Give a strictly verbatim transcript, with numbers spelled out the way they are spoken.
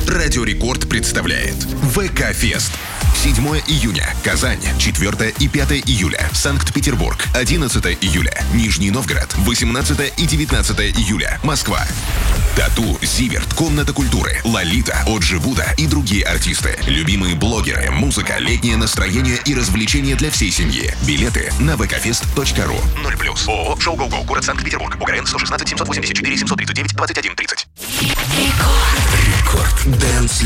Радио Рекорд представляет ВК-фест. седьмого июня – Казань, четвёртого и пятого июля – Санкт-Петербург, одиннадцатого июля – Нижний Новгород, восемнадцатого и девятнадцатого июля – Москва. Тату, Зиверт, Комната культуры, Лолита, Оджи Буда и другие артисты. Любимые блогеры, музыка, летнее настроение и развлечения для всей семьи. Билеты на вэ ка фест точка ру. ноль плюс. ООО «Шоу Гоу Гоу», город Санкт-Петербург. УГРН сто шестнадцать семьсот восемьдесят четыре семьсот тридцать девять двадцать один тридцать. Рекорд. Рекорд. Дэнс